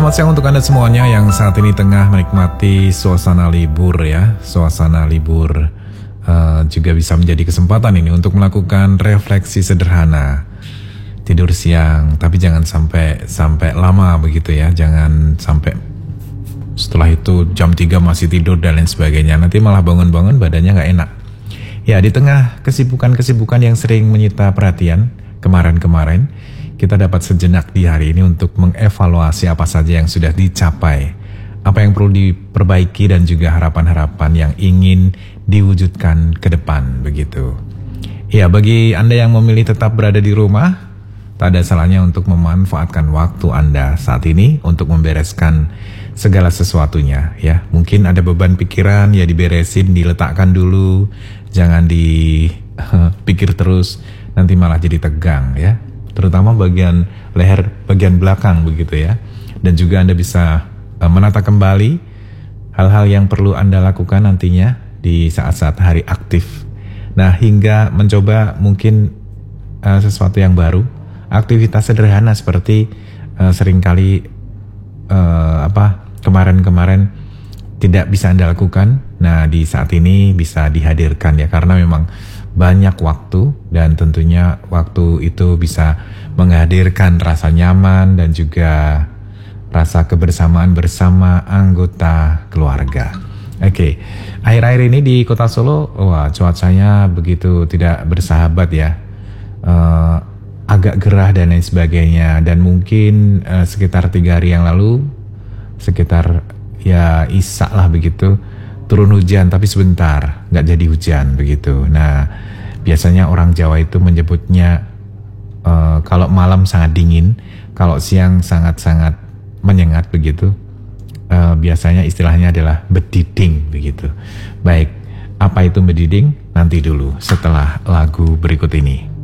Selamat siang untuk Anda semuanya yang saat ini tengah menikmati suasana libur ya. Suasana libur juga bisa menjadi kesempatan ini untuk melakukan refleksi sederhana. Tidur siang, tapi jangan sampai lama begitu ya. Jangan sampai setelah itu jam 3 masih tidur dan lain sebagainya. Nanti malah bangun-bangun badannya nggak enak. Ya, di tengah kesibukan-kesibukan yang sering menyita perhatian kemarin-kemarin, kita dapat sejenak di hari ini untuk mengevaluasi apa saja yang sudah dicapai, apa yang perlu diperbaiki dan juga harapan-harapan yang ingin diwujudkan ke depan begitu. Ya, bagi Anda yang memilih tetap berada di rumah, tak ada salahnya untuk memanfaatkan waktu Anda saat ini untuk membereskan segala sesuatunya ya. Mungkin ada beban pikiran ya, diberesin, diletakkan dulu, jangan dipikir terus, nanti malah jadi tegang ya. Terutama bagian leher bagian belakang begitu ya. Dan juga Anda bisa menata kembali hal-hal yang perlu Anda lakukan nantinya di saat-saat hari aktif. Nah, hingga mencoba mungkin sesuatu yang baru, aktivitas sederhana seperti seringkali kemarin-kemarin tidak bisa Anda lakukan. Nah, di saat ini bisa dihadirkan ya, karena memang banyak waktu dan tentunya waktu itu bisa menghadirkan rasa nyaman dan juga rasa kebersamaan bersama anggota keluarga. Oke, akhir-akhir ini di Kota Solo, wah cuacanya begitu tidak bersahabat ya, agak gerah dan lain sebagainya. Dan mungkin sekitar 3 hari yang lalu, sekitar ya Isya lah begitu, turun hujan tapi sebentar, nggak jadi hujan begitu. Nah, biasanya orang Jawa itu menyebutnya kalau malam sangat dingin, kalau siang sangat-sangat menyengat begitu. Biasanya istilahnya adalah bediding begitu. Baik, apa itu bediding? Nanti dulu setelah lagu berikut ini.